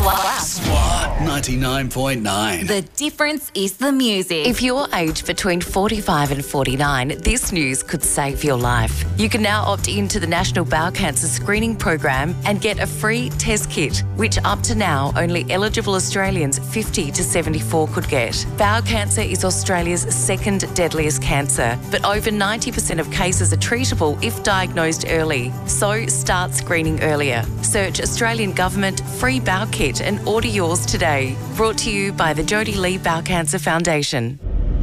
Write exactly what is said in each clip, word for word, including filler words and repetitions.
Swat. Swat ninety-nine point nine. The difference is the music. If you're aged between forty-five and forty-nine, this news could save your life. You can now opt into the National Bowel Cancer Screening Program and get a free test kit, which up to now only eligible Australians fifty to seventy-four could get. Bowel cancer is Australia's second deadliest cancer, but over ninety percent of cases are treatable if diagnosed early. So start screening earlier. Search Australian Government Free Bowel Kit and order yours today. Brought to you by the Jodie Lee Bowel Cancer Foundation.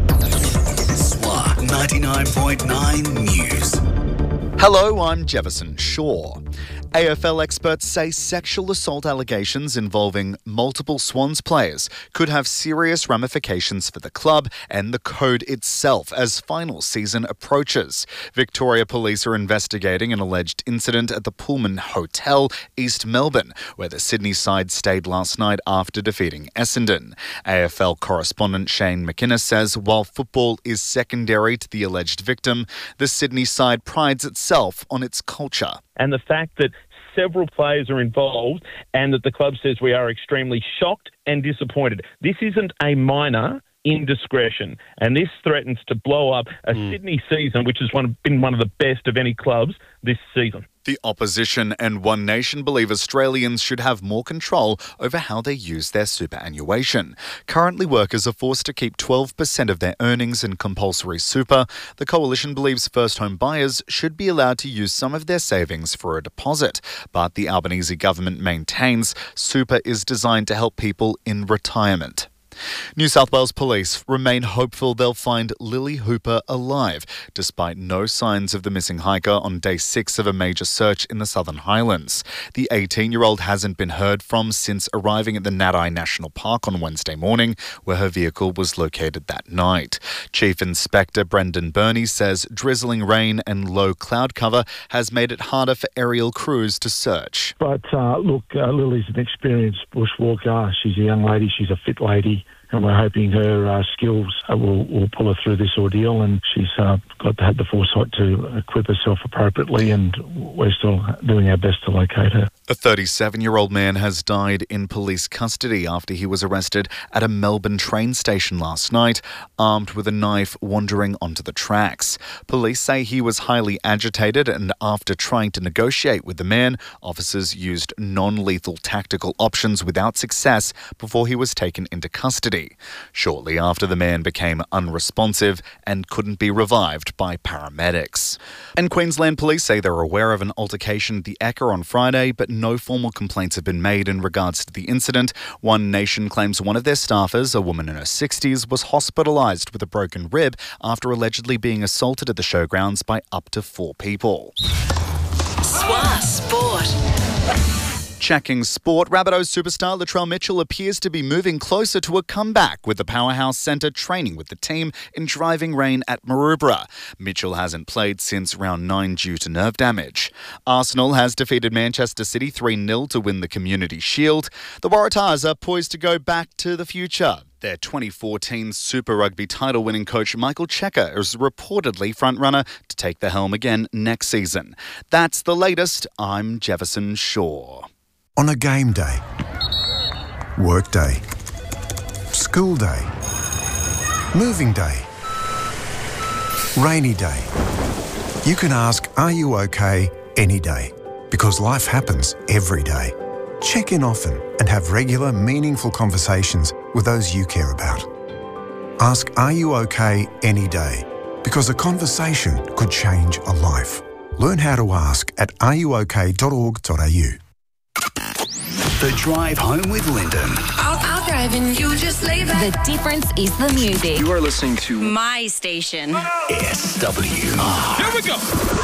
Swat ninety-nine point nine News. Hello, I'm Jefferson Shaw. A F L experts say sexual assault allegations involving multiple Swans players could have serious ramifications for the club and the code itself as final season approaches. Victoria Police are investigating an alleged incident at the Pullman Hotel, East Melbourne, where the Sydney side stayed last night after defeating Essendon. A F L correspondent Shane McInnes says while football is secondary to the alleged victim, the Sydney side prides itself on its culture. And the fact that several players are involved and that the club says we are extremely shocked and disappointed. This isn't a minor indiscretion, and this threatens to blow up a mm. Sydney season, which has one, been one of the best of any clubs this season. The opposition and One Nation believe Australians should have more control over how they use their superannuation. Currently, workers are forced to keep twelve percent of their earnings in compulsory super. The coalition believes first-home buyers should be allowed to use some of their savings for a deposit. But the Albanese government maintains super is designed to help people in retirement. New South Wales Police remain hopeful they'll find Lily Hooper alive, despite no signs of the missing hiker on day six of a major search in the Southern Highlands. The eighteen-year-old hasn't been heard from since arriving at the Nadi National Park on Wednesday morning, where her vehicle was located that night. Chief Inspector Brendan Burney says drizzling rain and low cloud cover has made it harder for aerial crews to search. But uh, look, uh, Lily's an experienced bushwalker. She's a young lady. She's a fit lady. And we're hoping her uh, skills uh, will, will pull her through this ordeal, and she's uh, got had the foresight to equip herself appropriately, and we're still doing our best to locate her. A thirty-seven-year-old man has died in police custody after he was arrested at a Melbourne train station last night, armed with a knife wandering onto the tracks. Police say he was highly agitated, and after trying to negotiate with the man, officers used non-lethal tactical options without success before he was taken into custody. Shortly after, the man became unresponsive and couldn't be revived by paramedics. And Queensland Police say they're aware of an altercation at the Ekka on Friday, but no formal complaints have been made in regards to the incident. One Nation claims one of their staffers, a woman in her sixties, was hospitalised with a broken rib after allegedly being assaulted at the showgrounds by up to four people. Swat Sport. Checking sport, Rabbitohs superstar Latrell Mitchell appears to be moving closer to a comeback, with the Powerhouse centre training with the team in driving rain at Maroubra. Mitchell hasn't played since round nine due to nerve damage. Arsenal has defeated Manchester City three nil to win the Community Shield. The Waratahs are poised to go back to the future. Their twenty fourteen Super Rugby title-winning coach Michael Cheika is reportedly frontrunner to take the helm again next season. That's the latest. I'm Jefferson Shaw. On a game day, work day, school day, moving day, rainy day, you can ask, are you okay, any day? Because life happens every day. Check in often and have regular, meaningful conversations with those you care about. Ask, are you okay, any day? Because a conversation could change a life. Learn how to ask at are you okay dot org dot a u. The Drive Home with Lyndon. I'll, I'll drive and you just lay back. The difference is the music. You are listening to My station. S W R. Here we go.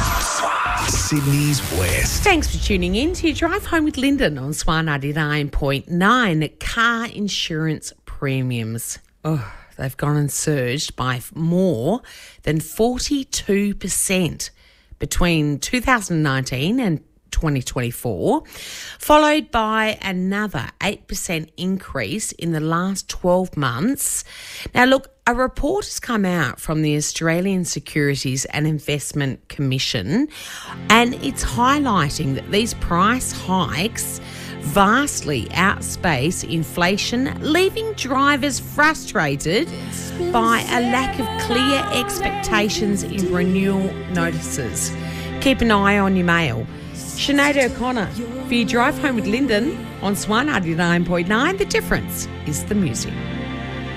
Sydney's West. Thanks for tuning in to Drive Home with Lyndon on Swat ninety-nine point nine. Car insurance premiums. Oh, they've gone and surged by more than forty-two percent between two thousand nineteen and twenty twenty-four, followed by another eight percent increase in the last twelve months. Now, look, a report has come out from the Australian Securities and Investment Commission, and it's highlighting that these price hikes vastly outspace inflation, leaving drivers frustrated by a lack of clear expectations in renewal notices. Keep an eye on your mail. Sinead O'Connor for your Drive Home with Lyndon on Swan ninety-nine point nine. The difference is the music.